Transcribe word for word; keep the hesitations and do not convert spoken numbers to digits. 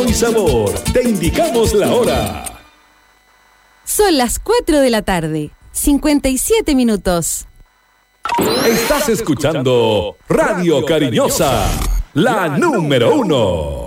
y sabor. Te indicamos la hora. Son las cuatro de la tarde, cincuenta y siete minutos. Estás escuchando Radio Cariñosa, la número uno.